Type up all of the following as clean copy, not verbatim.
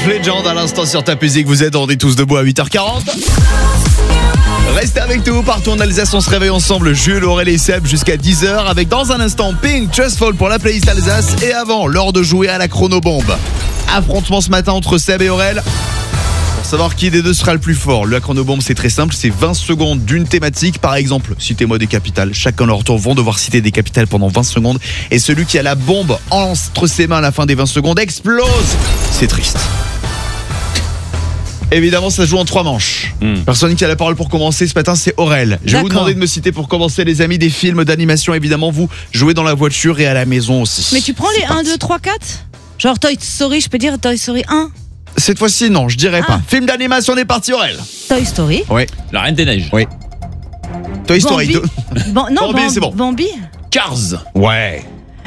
of Legend à l'instant sur ta musique. Vous êtes, on est tous debout à 8h40. Restez avec nous, partout en Alsace, on se réveille ensemble, Jules, Aurélie et Seb jusqu'à 10h avec dans un instant Pink, Trustful pour la playlist Alsace et avant, l'heure de jouer à la chronobombe. Affrontement ce matin entre Seb et Aurel. Pour savoir qui des deux sera le plus fort, la chronobombe c'est très simple, c'est 20 secondes d'une thématique. Par exemple, citez-moi des capitales. Chacun leur tour vont devoir citer des capitales pendant 20 secondes. Et celui qui a la bombe entre ses mains à la fin des 20 secondes explose. C'est triste. Évidemment, ça se joue en 3 manches. Personne qui a la parole pour commencer ce matin, c'est Aurel. Je vais vous demander de me citer pour commencer, les amis, des films d'animation. Évidemment, vous jouez dans la voiture et à la maison aussi. Mais tu prends les 1, 2, 3, 4 ? Genre Toy Story, je peux dire Toy Story 1 ? Cette fois-ci, non, je dirais pas. Film d'animation, on est parti, Aurel. Toy Story. Oui. La Reine des Neiges. Oui. Toy Story 2. Bambi, c'est bon. Bambi. Cars. Ouais.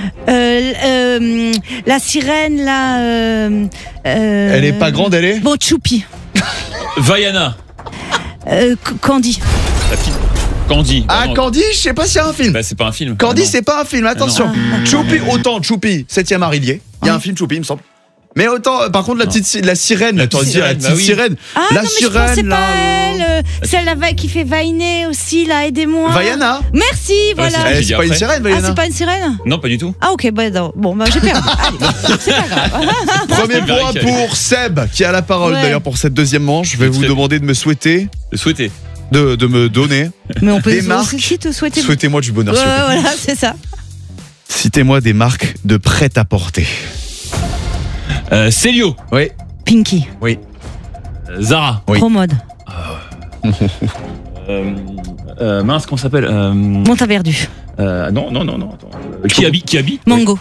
La sirène, là. Elle est pas grande, elle est ? Bon, Choupi. Vaiana. Candy. La petite Candy. Ah, non. Candy, je sais pas s'il y a un film. Bah, c'est pas un film. Candy, Ah, non. c'est pas un film, attention. Choupi, autant Choupi, 7e art il y est. Il y a un film Choupi, il me semble. Mais autant, par contre, la sirène, la petite sirène. Ah La non, mais sirène, je pensais là. pas elle. Celle qui fait Vainé aussi, là, aidez-moi. Vaiana. Merci, voilà. c'est- C'est pas une sirène, Ah, Vaiana. c'est pas une sirène ? Non, pas du tout. Ah, ok, bah, non. Bon, bah, j'ai perdu. Allez, c'est pas grave. Premier point pour Seb, qui a la parole Ouais. d'ailleurs pour cette deuxième manche. Je vais vous demander de me souhaiter, Le souhaiter. de me donner. Mais on peut Des marques. aussi te souhaiter. Souhaitez-moi du bonheur, Ouais, s'il vous plaît. voilà, c'est ça. Citez-moi des marques de prêt-à-porter. Célio. Oui. Pinky. Oui. Zara. Oui. Promode. Mince, comment ça s'appelle Montaverdu. Non, attends. Kiabi. Mango.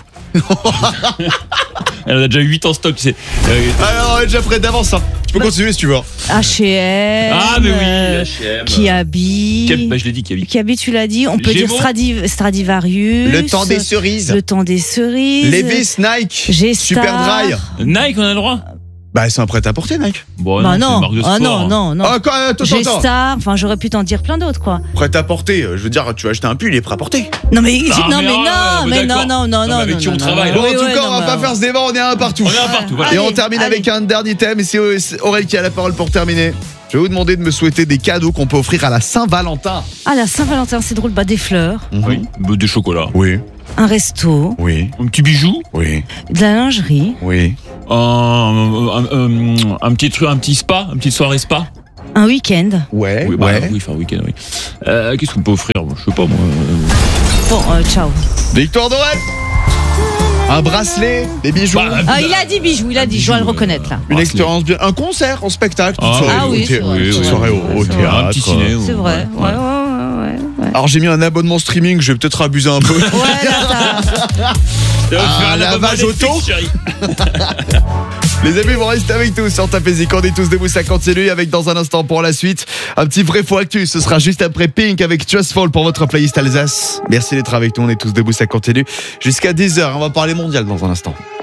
Elle en a déjà 8 en stock, tu sais. Alors, on est déjà prêt d'avance. Tu peux continuer si tu veux. H&M. Ah, mais oui, H&M. Kiabi. Bah, je l'ai dit, Kiabi. Kiabi, tu l'as dit. On peut dire Gémeaux. Stradivarius. Le temps des cerises. Le temps des cerises. Levi's, Nike, G-Star. Superdry. Nike, on a le droit. Bah, c'est un prêt-à-porter, Nike. Bon, Bah c'est une non. marque de Ah sport. non. Ah, quoi, attends. G-Star. Enfin, j'aurais pu t'en dire plein d'autres, quoi. Prêt-à-porter, je veux dire, tu vas acheter un pull, il est prêt à porter. Non, mais Ah, mais non. d'accord. Non, mais avec qui on travaille, Bon, là. en tout cas, on va pas faire ce débat, on est un partout. On est un partout, voilà. Et on Allez, termine allez. avec un dernier thème, et c'est Aurel qui a la parole pour terminer. Je vais vous demander de me souhaiter des cadeaux qu'on peut offrir à la Saint-Valentin. Ah, la Saint-Valentin, c'est drôle. Bah, des fleurs, Oui, des chocolats. Oui, un resto, oui, Un petit bijou. oui, de la lingerie, oui. Un petit truc, un petit spa, une petite soirée spa. un week-end. Ouais, Oui, enfin, week-end, oui. Qu'est-ce qu'on peut offrir ? Je sais pas, moi. Bon, ciao. Victoire d'Aurel. Un bracelet, des bijoux, Ah, il a dit bijoux, je dois le reconnaître, là. une expérience bien, un concert en spectacle, une Ah, soirée, ah oui, au c'est vrai, une c'est vrai. soirée au théâtre. Un petit ciné. C'est vrai. Ouais. Alors j'ai mis un abonnement streaming, je vais peut-être abuser un peu. Ouais, là, Ah, lavage auto. Les amis vont rester avec nous sur Tapez et quand on est tous debout, ça continue avec dans un instant pour la suite un petit vrai faux actu. Ce sera juste après Pink avec Trustful pour votre playlist Alsace. Merci d'être avec nous, on est tous debout, ça continue jusqu'à 10h. On va parler mondial dans un instant.